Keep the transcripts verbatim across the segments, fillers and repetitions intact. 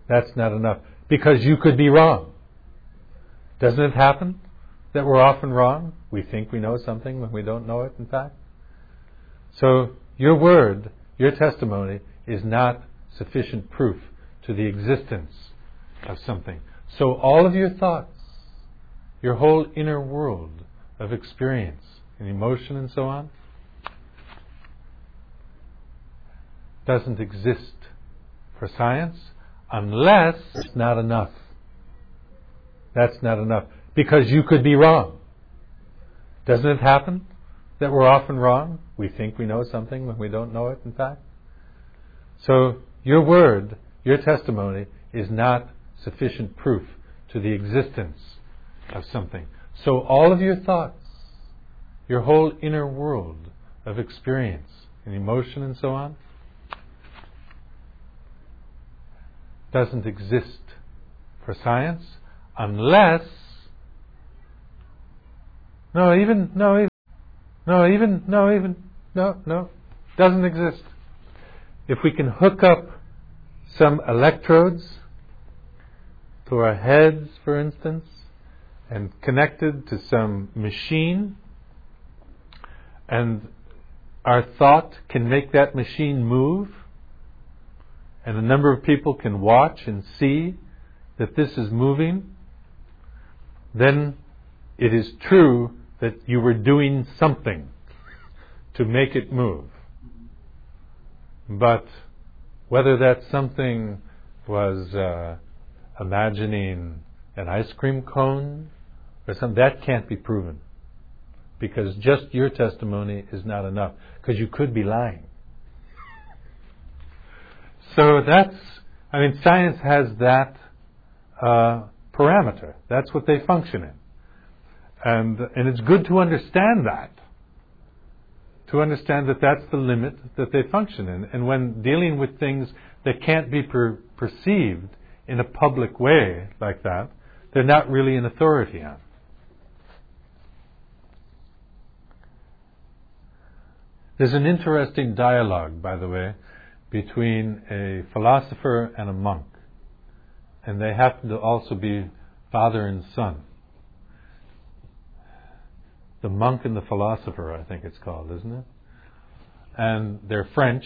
That's not enough. Because you could be wrong. Doesn't it happen that we're often wrong? We think we know something when we don't know it, in fact. So your word, your testimony, is not sufficient proof to the existence of something. So all of your thoughts, your whole inner world of experience and emotion and so on, doesn't exist for science unless it's not enough. That's not enough. Because you could be wrong. Doesn't it happen that we're often wrong? We think we know something when we don't know it, in fact. So your word, your testimony, is not sufficient proof to the existence of something. So all of your thoughts, your whole inner world of experience and emotion and so on, doesn't exist for science unless no even no even no even no even no no doesn't exist. If we can hook up some electrodes to our heads, for instance, and connected to some machine, and our thought can make that machine move, and a number of people can watch and see that this is moving, then it is true that you were doing something to make it move. But whether that something was uh, imagining an ice cream cone or something, that can't be proven. Because just your testimony is not enough. Because you could be lying. So that's, I mean, science has that uh, parameter. That's what they function in. And, and it's good to understand that. To understand that that's the limit that they function in. And when dealing with things that can't be per- perceived in a public way like that, they're not really an authority on. There's an interesting dialogue, by the way, between a philosopher and a monk. And they happen to also be father and son. The monk and the philosopher, I think it's called, isn't it? And they're French.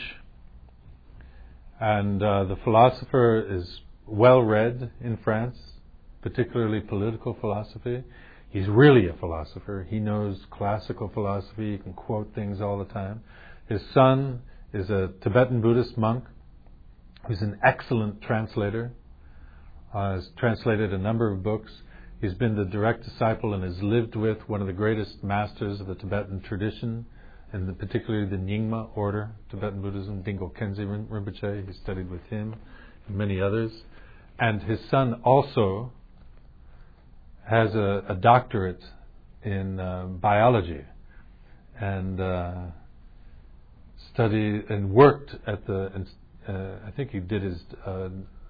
And uh, the philosopher is well read in France, particularly political philosophy. He's really a philosopher. He knows classical philosophy. He can quote things all the time. His son is a Tibetan Buddhist monk who's an excellent translator. Uh, has translated a number of books. He's been the direct disciple and has lived with one of the greatest masters of the Tibetan tradition, and the, particularly the Nyingma order, Tibetan Buddhism, Dingo Khyentse Rinpoche. He studied with him and many others. And his son also has a, a doctorate in uh, biology and uh, studied and worked at the, uh, I think he did his uh,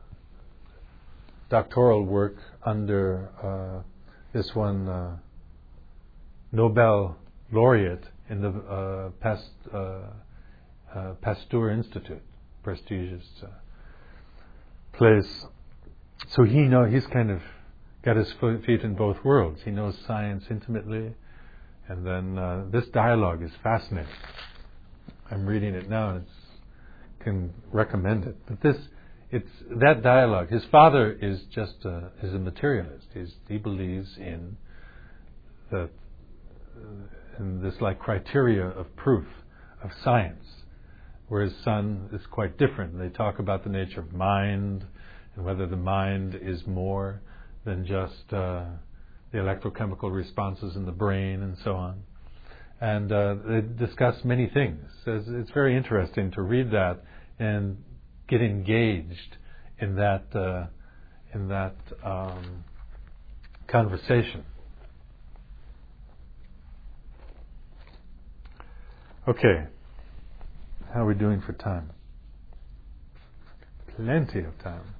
doctoral work under uh, this one uh, Nobel laureate in the uh, Past, uh, uh, Pasteur Institute, prestigious uh, place. So he know he's kind of got his feet in both worlds. He knows science intimately, and then uh, this dialogue is fascinating. I'm reading it now, and I can recommend it. But this. It's that dialogue. His father is just a, is a materialist. He's, he believes in the in this like criteria of proof of science, where his son is quite different. They talk about the nature of mind and whether the mind is more than just uh, the electrochemical responses in the brain and so on. And uh, they discuss many things. It's, it's very interesting to read that and get engaged in that uh, in that um, conversation. Okay, how are we doing for time? Plenty of time.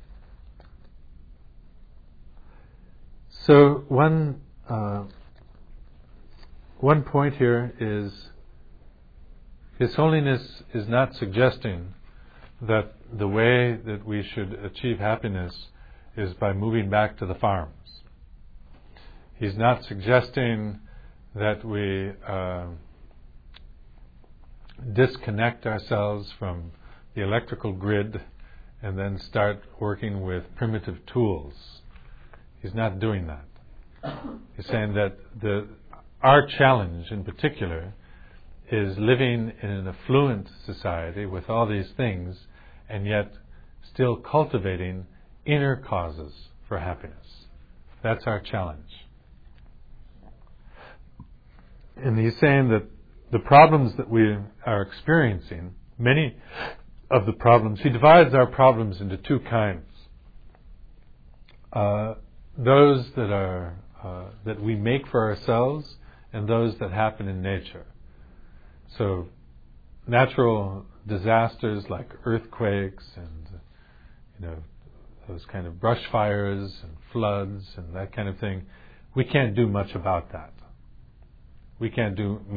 So one uh, one point here is His Holiness is not suggesting that the way that we should achieve happiness is by moving back to the farms. He's not suggesting that we uh, disconnect ourselves from the electrical grid and then start working with primitive tools. He's not doing that. He's saying that the our challenge in particular is living in an affluent society with all these things and yet still cultivating inner causes for happiness. That's our challenge. And he's saying that the problems that we are experiencing, many of the problems, he divides our problems into two kinds. Uh, those that are uh, that we make for ourselves and those that happen in nature. So natural disasters like earthquakes and, you know, those kind of brush fires and floods and that kind of thing, we can't do much about that. We can't do